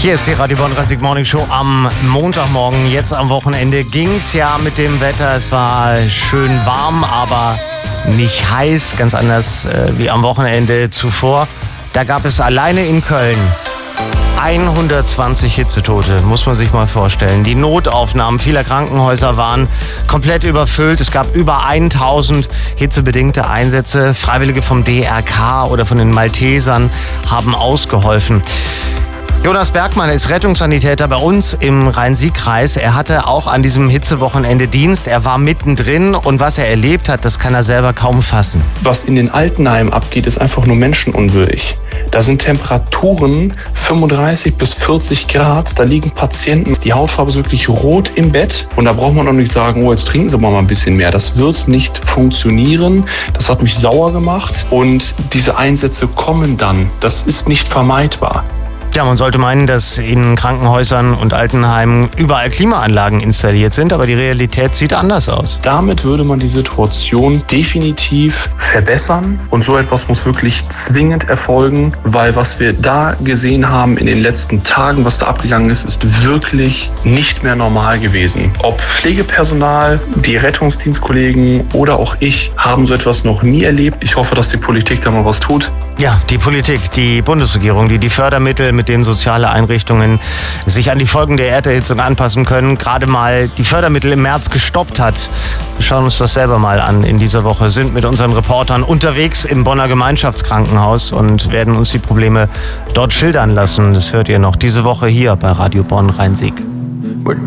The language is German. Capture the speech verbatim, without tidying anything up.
Hier ist die Radio Bonn Rhein-Sieg Morning Show am Montagmorgen. Jetzt am Wochenende ging es ja mit dem Wetter. Es war schön warm, aber nicht heiß. Ganz anders äh, wie am Wochenende zuvor. Da gab es alleine in Köln hundertzwanzig Hitzetote, muss man sich mal vorstellen. Die Notaufnahmen vieler Krankenhäuser waren komplett überfüllt. Es gab über tausend hitzebedingte Einsätze. Freiwillige vom D R K oder von den Maltesern haben ausgeholfen. Jonas Bergmann ist Rettungssanitäter bei uns im Rhein-Sieg-Kreis. Er hatte auch an diesem Hitzewochenende Dienst. Er war mittendrin und was er erlebt hat, das kann er selber kaum fassen. Was in den Altenheimen abgeht, ist einfach nur menschenunwürdig. Da sind Temperaturen fünfunddreißig bis vierzig Grad. Da liegen Patienten, die Hautfarbe ist wirklich rot im Bett. Und da braucht man auch nicht sagen, oh, jetzt trinken Sie mal ein bisschen mehr. Das wird nicht funktionieren. Das hat mich sauer gemacht. Und diese Einsätze kommen dann. Das ist nicht vermeidbar. Ja, man sollte meinen, dass in Krankenhäusern und Altenheimen überall Klimaanlagen installiert sind, aber die Realität sieht anders aus. Damit würde man die Situation definitiv verbessern und so etwas muss wirklich zwingend erfolgen, weil was wir da gesehen haben in den letzten Tagen, was da abgegangen ist, ist wirklich nicht mehr normal gewesen. Ob Pflegepersonal, die Rettungsdienstkollegen oder auch ich haben so etwas noch nie erlebt. Ich hoffe, dass die Politik da mal was tut. Ja, die Politik, die Bundesregierung, die die Fördermittel mit denen soziale Einrichtungen sich an die Folgen der Erderhitzung anpassen können, gerade mal die Fördermittel im März gestoppt hat. Wir schauen uns das selber mal an in dieser Woche, sind mit unseren Reportern unterwegs im Bonner Gemeinschaftskrankenhaus und werden uns die Probleme dort schildern lassen. Das hört ihr noch diese Woche hier bei Radio Bonn Rhein-Sieg.